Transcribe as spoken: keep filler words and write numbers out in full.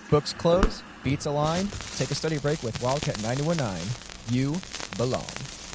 Books closed, beats aligned. Take a study break with Wildcat ninety-one point nine. You belong.